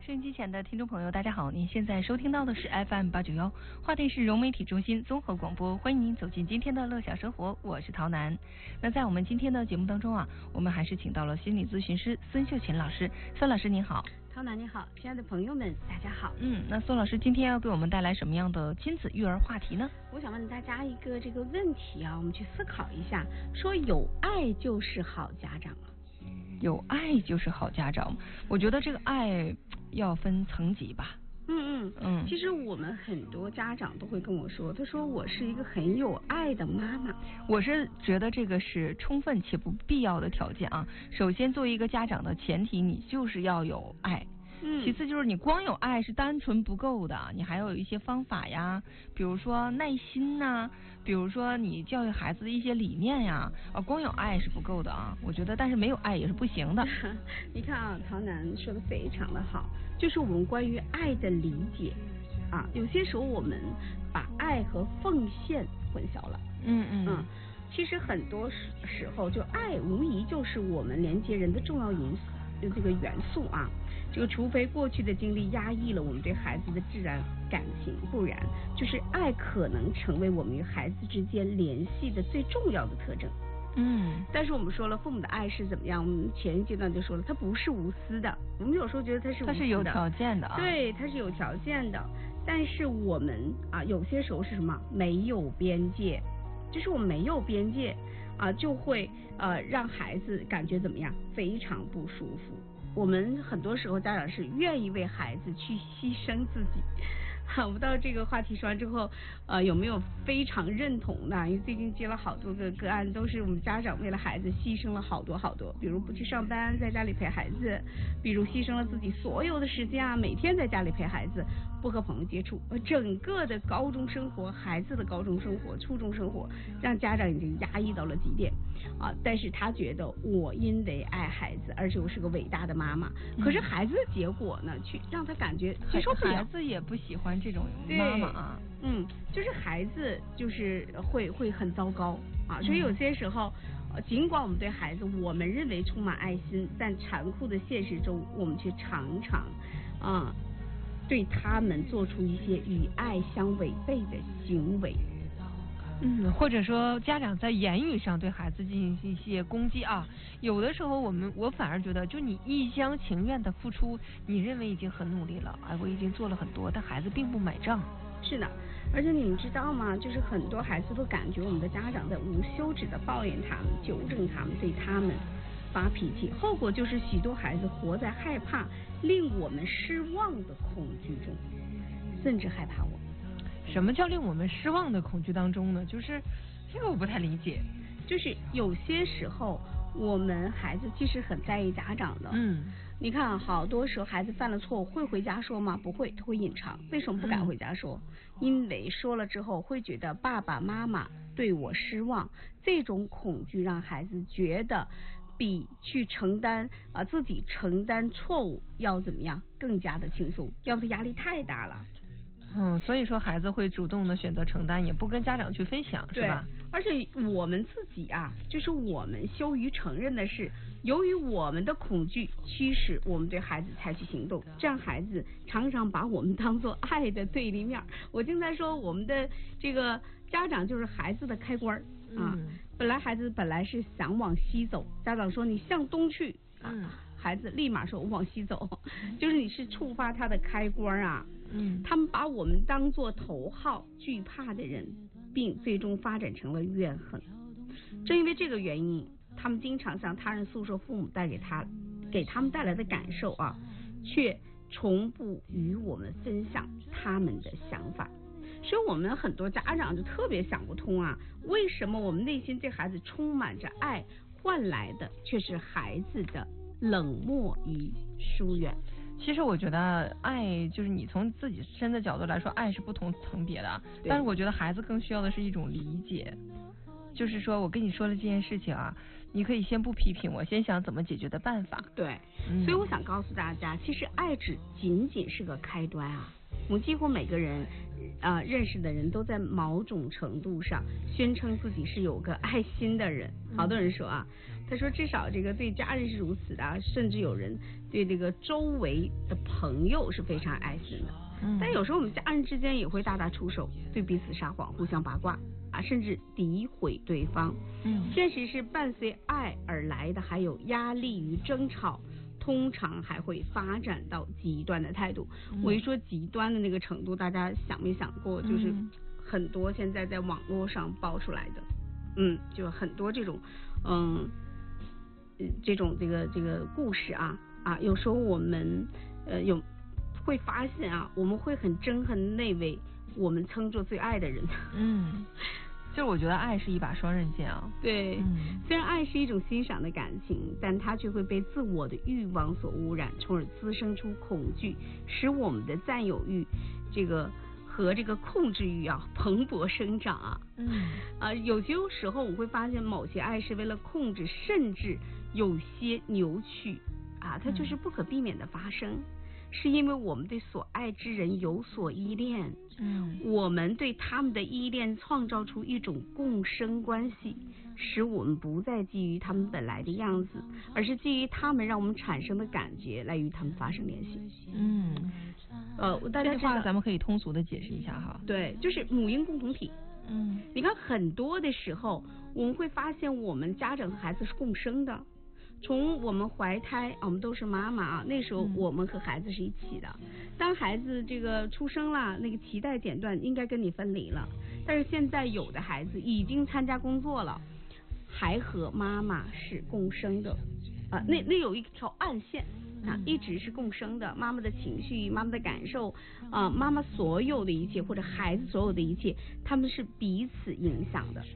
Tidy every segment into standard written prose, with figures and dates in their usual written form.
收音机前的听众朋友，大家好！您现在收听到的是 FM891，话题是融媒体中心综合广播，欢迎您走进今天的乐享生活，我是陶楠。那在我们今天的节目当中啊，我们还是请到了心理咨询师孙秀琴老师。孙老师您好。 陶楠你好，亲爱的朋友们大家好。 那孙老师今天要给我们带来什么样的亲子育儿话题呢？ 我想问大家一个这个问题啊，我们去思考一下，说有爱就是好家长吗？ 有爱就是好家长，我觉得这个爱要分层级吧。 其实我们很多家长都会跟我说，他说我是一个很有爱的妈妈。 我是觉得这个是充分且不必要的条件啊。首先作为一个家长的前提，你就是要有爱。其次就是你光有爱是单纯不够的，你还要有一些方法呀，比如说耐心呐，比如说你教育孩子的一些理念呀，光有爱是不够的啊，我觉得，但是没有爱也是不行的。 你看啊，陶楠说的非常的好，就是我们关于爱的理解啊，有些时候我们把爱和奉献混淆了。其实很多时候就爱无疑就是我们连接人的重要这个元素啊，这个除非过去的经历压抑了我们对孩子的自然感情，不然就是爱可能成为我们与孩子之间联系的最重要的特征。但是我们说了，父母的爱是怎么样？我们前一阶段就说了，它不是无私的。我们有时候觉得它是无私的， 它是有条件的啊。 对，它是有条件的。但是我们啊，有些时候是什么？没有边界，就是我们没有边界啊，就会让孩子感觉怎么样？非常不舒服。我们很多时候家长是愿意为孩子去牺牲自己。我不知道这个话题说完之后，有没有非常认同的？因为最近接了好多个案，都是我们家长为了孩子牺牲了好多，比如不去上班，在家里陪孩子；比如牺牲了自己所有的时间啊，每天在家里陪孩子，不和朋友接触，整个的高中生活，孩子的高中生活、初中生活，让家长已经压抑到了极点啊！但是他觉得我因为爱孩子，而且我是个伟大的妈妈，可是孩子的结果呢，却让他感觉接受不了。 孩子也不喜欢这种妈妈啊。 就是孩子就是会很糟糕啊，所以有些时候，尽管我们对孩子我们认为充满爱心，但残酷的现实中，我们却常常对他们做出一些与爱相违背的行为。 或者说家长在言语上对孩子进行一些攻击啊，有的时候我反而觉得，就你一厢情愿的付出，你认为已经很努力了，我已经做了很多，但孩子并不买账。 是的，而且你们知道吗？就是很多孩子都感觉我们的家长在无休止的抱怨他们、纠正他们、对他们发脾气，后果就是许多孩子活在害怕、令我们失望的恐惧中，甚至害怕我。 什么叫令我们失望的恐惧当中呢？就是这个我不太理解。 就是有些时候我们孩子其实很在意家长的。你看啊，好多时候孩子犯了错误会回家说吗？不会，他会隐藏。为什么不敢回家说？因为说了之后会觉得爸爸妈妈对我失望，这种恐惧让孩子觉得比去承担自己承担错误要怎么样更加的轻松，要不他压力太大了。 所以说孩子会主动的选择承担，也不跟家长去分享，是吧？ 而且我们自己啊，就是我们羞于承认的是，由于我们的恐惧驱使我们对孩子采取行动，这样孩子常常把我们当作爱的对立面。我经常说，我们的这个家长就是孩子的开关啊。孩子本来是想往西走，家长说你向东去孩子立马说我往西走，就是你是触发他的开关啊。他们把我们当作头号惧怕的人，并最终发展成了怨恨。正因为这个原因，他们经常向他人诉说父母给他们带来的感受啊，却从不与我们分享他们的想法。所以我们很多家长就特别想不通啊，为什么我们内心对孩子充满着爱，换来的却是孩子的冷漠与疏远。 其实我觉得爱就是你从自己身的角度来说，爱是不同层别的，但是我觉得孩子更需要的是一种理解，就是说我跟你说了这件事情啊，你可以先不批评我，先想怎么解决的办法。 对，所以我想告诉大家，其实爱只仅仅是个开端啊， 我们几乎每个人认识的人都在某种程度上宣称自己是有个爱心的人。好多人说啊，他说至少这个对家人是如此的，甚至有人对这个周围的朋友是非常爱心的。但有时候我们家人之间也会大打出手，对彼此撒谎，互相八卦啊，甚至诋毁对方。现实是伴随爱而来的还有压力与争吵，通常还会发展到极端的态度。我一说极端的那个程度，大家想没想过，就是很多现在在网络上爆出来的，就很多这种这个故事啊，有时候我们会发现啊，我们会很憎恨那位我们称作最爱的人。 就是我觉得爱是一把双刃剑啊。 对，虽然爱是一种欣赏的感情，但它却会被自我的欲望所污染，从而滋生出恐惧，使我们的占有欲和这个控制欲蓬勃生长啊。有些时候我会发现某些爱是为了控制，甚至有些扭曲啊，它就是不可避免的发生。是因为我们对所爱之人有所依恋，我们对他们的依恋创造出一种共生关系，使我们不再基于他们本来的样子，而是基于他们让我们产生的感觉来与他们发生联系。大家这句话咱们可以通俗的解释一下哈。 对，就是母婴共同体。你看很多的时候我们会发现我们家长和孩子是共生的。从我们怀胎，我们都是妈妈那时候我们和孩子是一起的。当孩子这个出生了，那个脐带剪断，应该跟你分离了。但是现在有的孩子已经参加工作了，还和妈妈是共生的那有一条暗线一直是共生的。妈妈的情绪，妈妈的感受妈妈所有的一切，或者孩子所有的一切，他们是彼此影响的。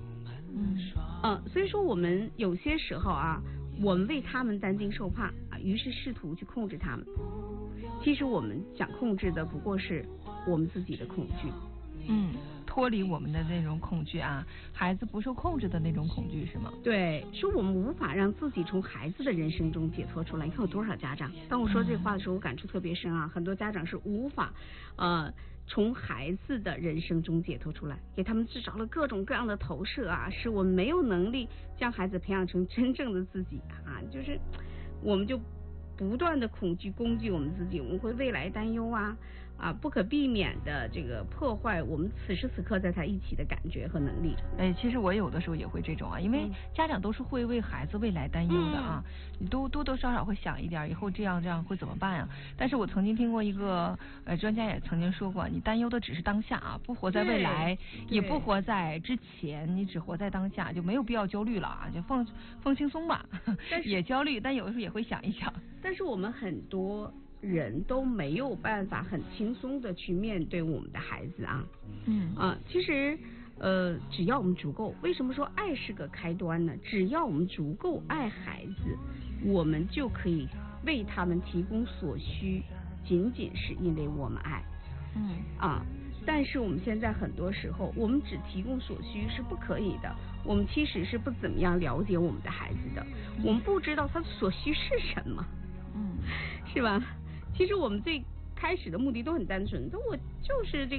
所以说我们有些时候我们为他们担惊受怕于是试图去控制他们。其实我们想控制的不过是我们自己的恐惧。脱离我们的那种恐惧孩子不受控制的那种恐惧是吗？对，是我们无法让自己从孩子的人生中解脱出来。你看有多少家长，当我说这话的时候我感触特别深很多家长是无法从孩子的人生中解脱出来，给他们制造了各种各样的投射使我们没有能力将孩子培养成真正的自己就是我们就不断的恐惧攻击我们自己，我们会未来担忧不可避免的这个破坏我们此时此刻在他一起的感觉和能力。 其实我有的时候也会这种因为家长都是会为孩子未来担忧的你多多少少会想一点以后这样会怎么办但是我曾经听过一个专家也曾经说过，你担忧的只是当下不活在未来，也不活在之前，你只活在当下，就没有必要焦虑了就放轻松吧。也焦虑，但有的时候也会想一想。 但是我们很多人都没有办法很轻松的去面对我们的孩子其实只要我们足够，为什么说爱是个开端呢？只要我们足够爱孩子，我们就可以为他们提供所需，仅仅是因为我们爱但是我们现在很多时候我们只提供所需是不可以的，我们其实是不怎么样了解我们的孩子的，我们不知道他的所需是什么是吧？其实我们最开始的目的都很单纯，我就是这个